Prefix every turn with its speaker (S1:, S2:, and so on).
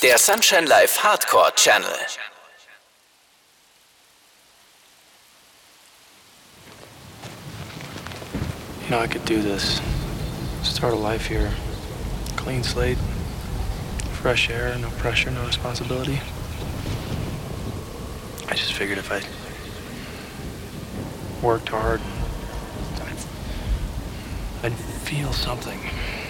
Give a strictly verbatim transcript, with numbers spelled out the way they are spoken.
S1: Der Sunshine Live Hardcore Channel.
S2: You know, I could do this. Start a life here. Clean slate. Fresh air, no pressure, no responsibility. I just figured if I worked hard, I'd, I'd feel something.